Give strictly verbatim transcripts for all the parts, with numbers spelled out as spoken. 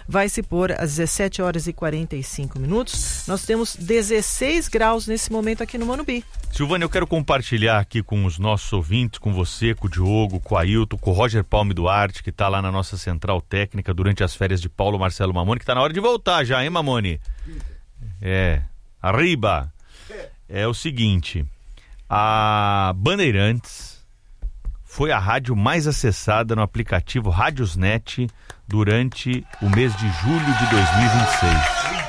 vai se pôr às dezessete horas e quarenta e cinco minutos. Nós temos dezesseis graus nesse momento aqui no Morumbi. Silvânia, eu quero compartilhar aqui com os nossos ouvintes, com você, com o Diogo, com o Ailton, com o Roger Palme Duarte, que está lá na nossa central técnica durante as férias de Paulo Marcelo Mamoni, que está na hora de voltar já, hein, Mamoni? É, arriba. É o seguinte, a Bandeirantes foi a rádio mais acessada no aplicativo Rádiosnet durante o mês de julho de dois mil e vinte e seis.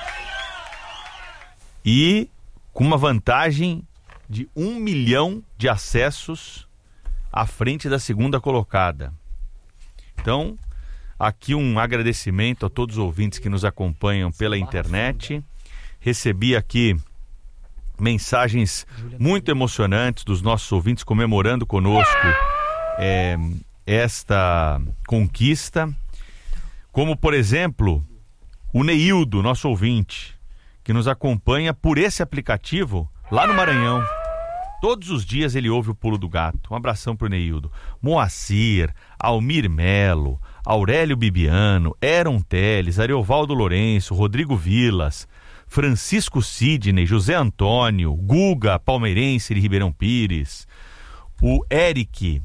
E com uma vantagem de um milhão de acessos à frente da segunda colocada. Então, aqui um agradecimento a todos os ouvintes que nos acompanham pela internet. Recebi aqui mensagens muito emocionantes dos nossos ouvintes comemorando conosco é, esta conquista. Como, por exemplo, o Neildo, nosso ouvinte, que nos acompanha por esse aplicativo lá no Maranhão. Todos os dias ele ouve o Pulo do Gato. Um abração pro Neildo. Moacir, Almir Melo, Aurélio Bibiano, Eron Teles, Ariovaldo Lourenço, Rodrigo Vilas, Francisco Sidney, José Antônio, Guga, palmeirense de Ribeirão Pires, o Eric,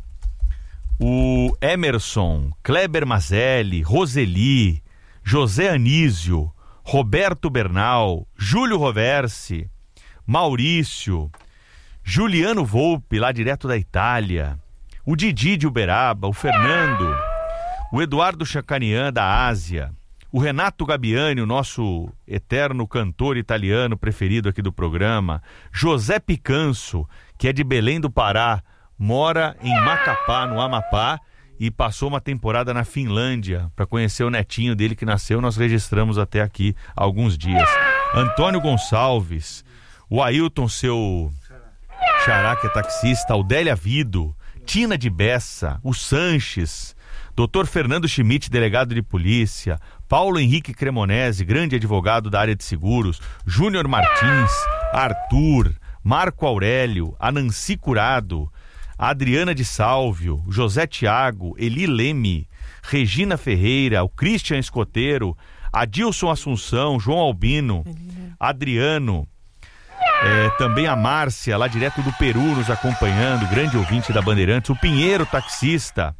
o Emerson, Kleber Mazelli, Roseli, José Anísio, Roberto Bernal, Júlio Roversi, Maurício, Juliano Volpe, lá direto da Itália, o Didi de Uberaba, o Fernando, o Eduardo Chacanian da Ásia, o Renato Gabiani, o nosso eterno cantor italiano preferido aqui do programa, José Picanso, que é de Belém do Pará, mora em Macapá, no Amapá, e passou uma temporada na Finlândia para conhecer o netinho dele que nasceu. Nós registramos até aqui há alguns dias. Antônio Gonçalves, o Ailton, seu xará, que é taxista, Aldélia Vido, Tina de Bessa, o Sanches, doutor Fernando Schmidt, delegado de polícia, Paulo Henrique Cremonese, grande advogado da área de seguros, Júnior Martins, Arthur, Marco Aurélio, Ananci Curado, Adriana de Sálvio, José Tiago, Eli Leme, Regina Ferreira, o Christian Escoteiro, Adilson Assunção, João Albino, Adriano, é, também a Márcia, lá direto do Peru, nos acompanhando, grande ouvinte da Bandeirantes, o Pinheiro taxista,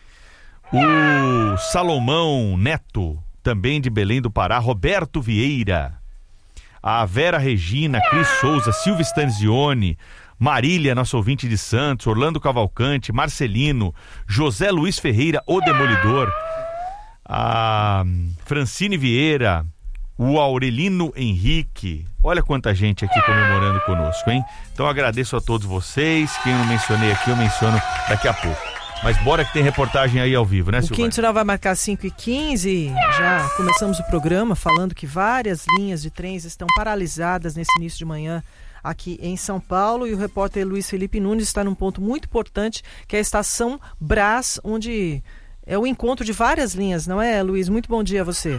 o Salomão Neto, também de Belém do Pará, Roberto Vieira, a Vera Regina, Cris Souza, Silvia Stanzioni, Marília, nosso ouvinte de Santos, Orlando Cavalcante, Marcelino, José Luiz Ferreira, o Demolidor, a Francine Vieira, o Aurelino Henrique. Olha quanta gente aqui comemorando conosco, hein? Então agradeço a todos vocês. Quem eu não mencionei aqui, eu menciono daqui a pouco. Mas bora que tem reportagem aí ao vivo, né, Silvânia? O Quinto Sinal vai marcar cinco e quinze. Já começamos o programa falando que várias linhas de trens estão paralisadas nesse início de manhã aqui em São Paulo, e o repórter Luiz Felipe Nunes está num ponto muito importante, que é a estação Brás, onde é o encontro de várias linhas, não é, Luiz? Muito bom dia a você.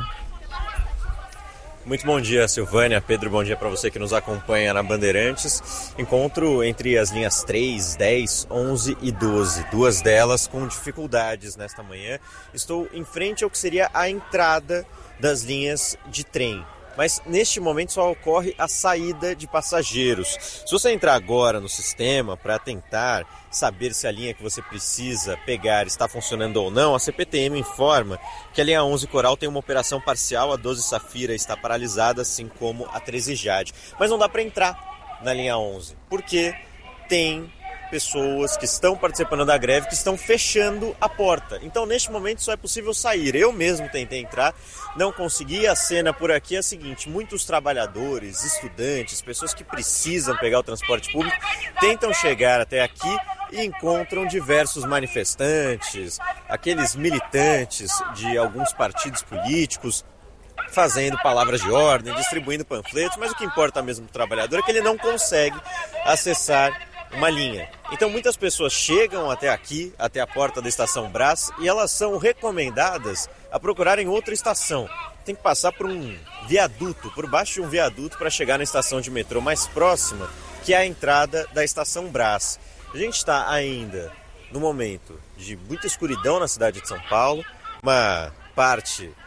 Muito bom dia, Silvânia. Pedro, bom dia para você que nos acompanha na Bandeirantes. Encontro entre as linhas três, dez, onze e doze. Duas delas com dificuldades nesta manhã. Estou em frente ao que seria a entrada das linhas de trem. Mas neste momento só ocorre a saída de passageiros. Se você entrar agora no sistema para tentar saber se a linha que você precisa pegar está funcionando ou não, a C P T M informa que a linha onze Coral tem uma operação parcial, a doze Safira está paralisada, assim como a treze Jade. Mas não dá para entrar na linha onze, porque tem pessoas que estão participando da greve que estão fechando a porta. Então, neste momento, só é possível sair. Eu mesmo tentei entrar, não consegui. A cena por aqui é a seguinte: muitos trabalhadores, estudantes, pessoas que precisam pegar o transporte público, tentam chegar até aqui e encontram diversos manifestantes, aqueles militantes de alguns partidos políticos, fazendo palavras de ordem, distribuindo panfletos, mas o que importa mesmo para o trabalhador é que ele não consegue acessar uma linha. Então muitas pessoas chegam até aqui, até a porta da estação Brás, e elas são recomendadas a procurarem outra estação. Tem que passar por um viaduto, por baixo de um viaduto, para chegar na estação de metrô mais próxima, que é a entrada da estação Brás. A gente está ainda no momento de muita escuridão na cidade de São Paulo, uma parte